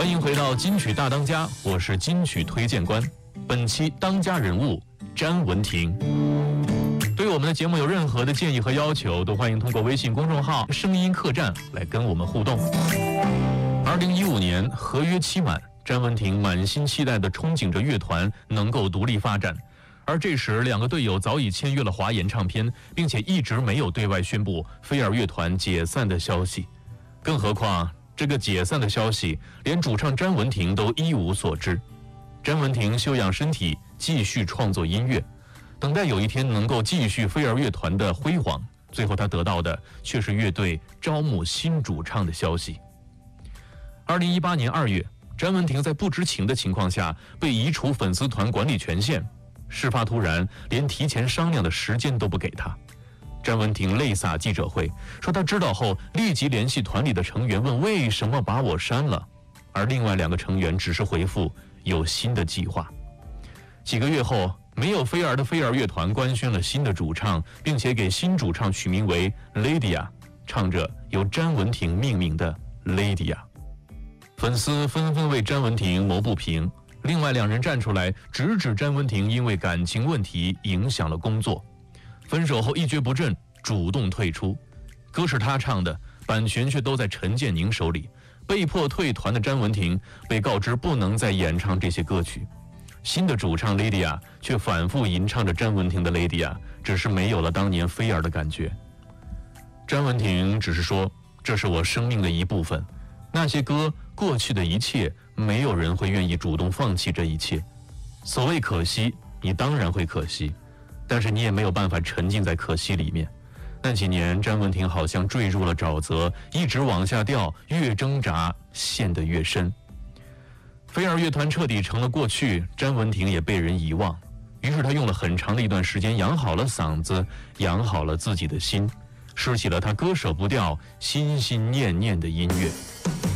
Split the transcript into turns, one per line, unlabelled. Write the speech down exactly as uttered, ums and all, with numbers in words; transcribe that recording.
欢迎回到金曲大当家，我是金曲推荐官。本期当家人物詹雯婷。对我们的节目有任何的建议和要求，都欢迎通过微信公众号声音客栈来跟我们互动。二零一五年合约期满，詹雯婷满心期待地憧憬着乐团能够独立发展，而这时两个队友早已签约了华研唱片，并且一直没有对外宣布飞儿乐团解散的消息。更何况这个解散的消息连主唱詹雯婷都一无所知。詹雯婷休养身体，继续创作音乐，等待有一天能够继续飞儿乐团的辉煌。最后他得到的却是乐队招募新主唱的消息。二零一八年二月，詹雯婷在不知情的情况下被移除粉丝团管理权限，事发突然，连提前商量的时间都不给他。詹雯婷泪洒记者会，说她知道后立即联系团里的成员，问为什么把我删了，而另外两个成员只是回复有新的计划。几个月后，没有飞儿的飞儿乐团官宣了新的主唱，并且给新主唱取名为 Lydia， 唱着由詹雯婷命名的 Lydia。 粉丝纷纷为詹雯婷谋不平，另外两人站出来直指詹雯婷因为感情问题影响了工作，分手后一蹶不振，主动退出。歌是他唱的，版权却都在陈建宁手里。被迫退团的詹雯婷被告知不能再演唱这些歌曲。新的主唱 Lydia 却反复吟唱着詹雯婷的 Lydia， 只是没有了当年飞儿的感觉。詹雯婷只是说，这是我生命的一部分，那些歌，过去的一切，没有人会愿意主动放弃这一切。所谓可惜，你当然会可惜，但是你也没有办法沉浸在可惜里面。那几年，詹雯婷好像坠入了沼泽，一直往下掉，越挣扎陷得越深。飞儿乐团彻底成了过去，詹雯婷也被人遗忘。于是她用了很长的一段时间养好了嗓子，养好了自己的心，拾起了她割舍不掉、心心念念的音乐。